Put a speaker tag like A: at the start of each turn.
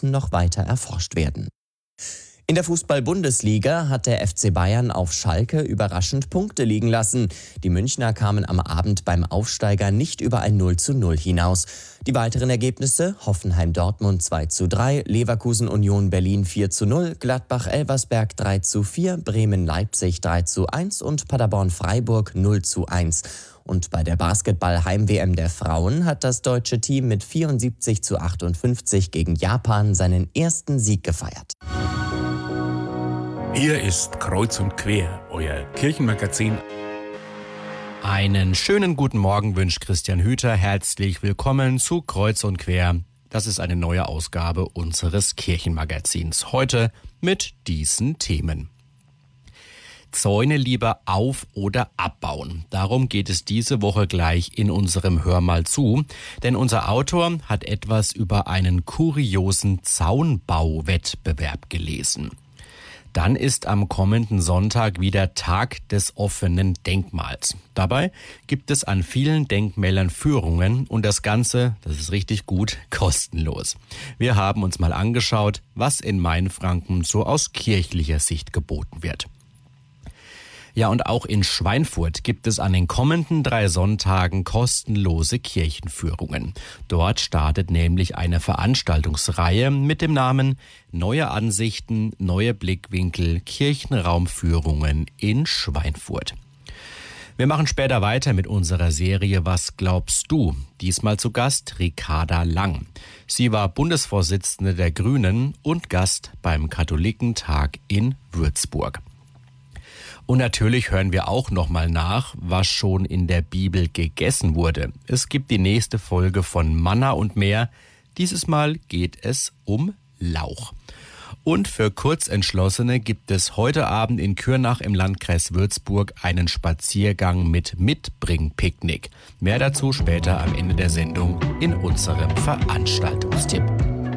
A: müssen noch weiter erforscht werden. In der Fußball-Bundesliga hat der FC Bayern auf Schalke überraschend Punkte liegen lassen. Die Münchner kamen am Abend beim Aufsteiger nicht über ein 0:0 hinaus. Die weiteren Ergebnisse: Hoffenheim-Dortmund 2:3, Leverkusen-Union Berlin 4:0, Gladbach-Elversberg 3:4, Bremen-Leipzig 3:1 und Paderborn-Freiburg 0:1. Und bei der Basketball-Heim-WM der Frauen hat das deutsche Team mit 74:58 gegen Japan seinen ersten Sieg gefeiert.
B: Hier ist Kreuz und Quer, euer Kirchenmagazin.
C: Einen schönen guten Morgen wünscht Christian Hüter. Herzlich willkommen zu Kreuz und Quer. Das ist eine neue Ausgabe unseres Kirchenmagazins. Heute mit diesen Themen. Zäune lieber auf- oder abbauen. Darum geht es diese Woche gleich in unserem Hör mal zu. Denn unser Autor hat etwas über einen kuriosen Zaunbauwettbewerb gelesen. Dann ist am kommenden Sonntag wieder Tag des offenen Denkmals. Dabei gibt es an vielen Denkmälern Führungen und das Ganze, das ist richtig gut, kostenlos. Wir haben uns mal angeschaut, was in Mainfranken so aus kirchlicher Sicht geboten wird. Ja, und auch in Schweinfurt gibt es an den kommenden 3 Sonntagen kostenlose Kirchenführungen. Dort startet nämlich eine Veranstaltungsreihe mit dem Namen Neue Ansichten, neue Blickwinkel, Kirchenraumführungen in Schweinfurt. Wir machen später weiter mit unserer Serie Was glaubst du? Diesmal zu Gast Ricarda Lang. Sie war Bundesvorsitzende der Grünen und Gast beim Katholikentag in Würzburg. Und natürlich hören wir auch nochmal nach, was schon in der Bibel gegessen wurde. Es gibt die nächste Folge von Manna und mehr. Dieses Mal geht es um Lauch. Und für Kurzentschlossene gibt es heute Abend in Kürnach im Landkreis Würzburg einen Spaziergang mit Mitbringpicknick. Mehr dazu später am Ende der Sendung in unserem Veranstaltungstipp.